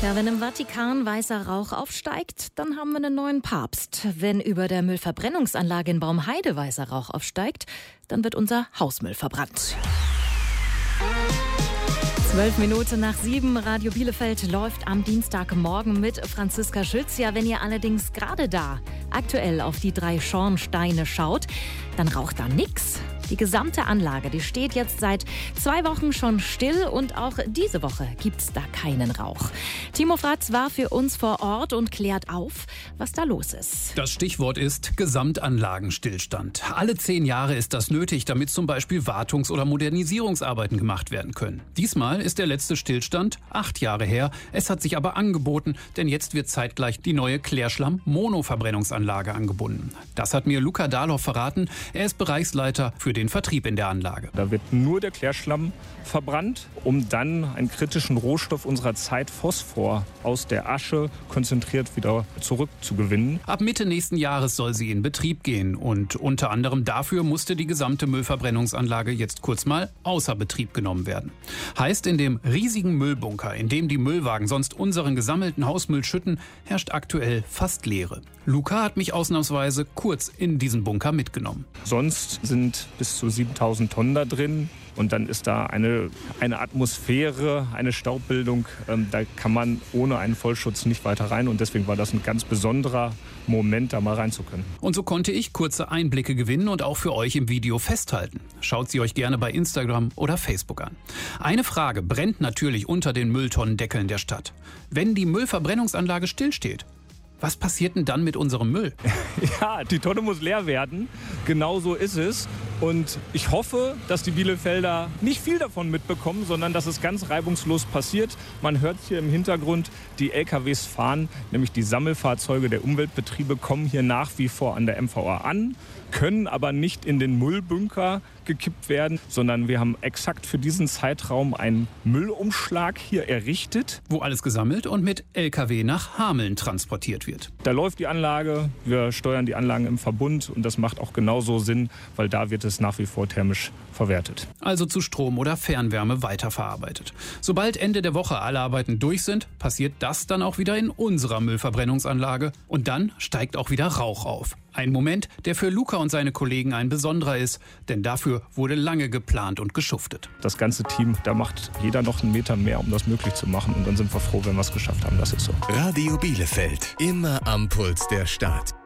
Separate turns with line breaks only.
Ja, wenn im Vatikan weißer Rauch aufsteigt, dann haben wir einen neuen Papst. Wenn über der Müllverbrennungsanlage in Baumheide weißer Rauch aufsteigt, dann wird unser Hausmüll verbrannt. 7:12 Radio Bielefeld läuft am Dienstagmorgen mit Franziska Schütz. Ja, wenn ihr allerdings gerade da aktuell auf die 3 Schornsteine schaut, dann raucht da nix. Die gesamte Anlage, die steht jetzt seit 2 Wochen schon still und auch diese Woche gibt's da keinen Rauch. Timo Fratz war für uns vor Ort und klärt auf, was da los ist.
Das Stichwort ist Gesamtanlagenstillstand. Alle 10 Jahre ist das nötig, damit zum Beispiel Wartungs- oder Modernisierungsarbeiten gemacht werden können. Diesmal ist der letzte Stillstand 8 Jahre her. Es hat sich aber angeboten, denn jetzt wird zeitgleich die neue Klärschlamm-Mono-Verbrennungsanlage angebunden. Das hat mir Luca Dahloff verraten. Er ist Bereichsleiter für den Vertrieb in der Anlage.
Da wird nur der Klärschlamm verbrannt, um dann einen kritischen Rohstoff unserer Zeit, Phosphor, aus der Asche konzentriert wieder zurückzugewinnen.
Ab Mitte nächsten Jahres soll sie in Betrieb gehen und unter anderem dafür musste die gesamte Müllverbrennungsanlage jetzt kurz mal außer Betrieb genommen werden. Heißt, in dem riesigen Müllbunker, in dem die Müllwagen sonst unseren gesammelten Hausmüll schütten, herrscht aktuell fast Leere. Luca hat mich ausnahmsweise kurz in diesen Bunker mitgenommen.
Sonst sind bis zu 7.000 Tonnen da drin. Und dann ist da eine Atmosphäre, eine Staubbildung. Da kann man ohne einen Vollschutz nicht weiter rein. Und deswegen war das ein ganz besonderer Moment, da mal rein zu können.
Und so konnte ich kurze Einblicke gewinnen und auch für euch im Video festhalten. Schaut sie euch gerne bei Instagram oder Facebook an. Eine Frage brennt natürlich unter den Mülltonnendeckeln der Stadt. Wenn die Müllverbrennungsanlage stillsteht, was passiert denn dann mit unserem Müll?
Ja, die Tonne muss leer werden. Genau so ist es. Und ich hoffe, dass die Bielefelder nicht viel davon mitbekommen, sondern dass es ganz reibungslos passiert. Man hört hier im Hintergrund, die LKWs fahren, nämlich die Sammelfahrzeuge der Umweltbetriebe kommen hier nach wie vor an der MVA an, können aber nicht in den Müllbunker gekippt werden, sondern wir haben exakt für diesen Zeitraum einen Müllumschlag hier errichtet,
wo alles gesammelt und mit LKW nach Hameln transportiert wird.
Da läuft die Anlage, wir steuern die Anlagen im Verbund und das macht auch genauso Sinn, weil da wird es nach wie vor thermisch verwertet.
Also zu Strom oder Fernwärme weiterverarbeitet. Sobald Ende der Woche alle Arbeiten durch sind, passiert das dann auch wieder in unserer Müllverbrennungsanlage und dann steigt auch wieder Rauch auf. Ein Moment, der für Luca und seine Kollegen ein besonderer ist, denn dafür wurde lange geplant und geschuftet.
Das ganze Team, da macht jeder noch einen Meter mehr, um das möglich zu machen und dann sind wir froh, wenn wir es geschafft haben, das ist so.
Radio Bielefeld, immer am Puls der Stadt.